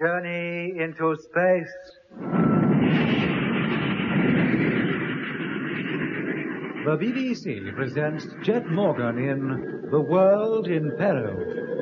Journey into space. The BBC presents Jet Morgan in The World in Peril.